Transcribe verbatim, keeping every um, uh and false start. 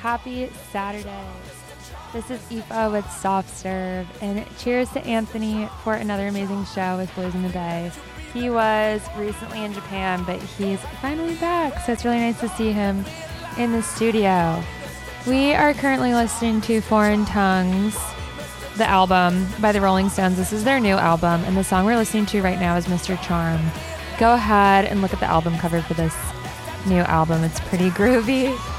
Happy Saturday. This is Aoife with Soft Serve, and cheers to Anthony for another amazing show with Blues in the Bay. He was recently in Japan, but he's finally back, so it's really nice to see him in the studio. We are currently listening to Foreign Tongues, the album by the Rolling Stones. This is their new album, and the song we're listening to right now is Mister Charm. Go ahead and look at the album cover for this new album. It's pretty groovy.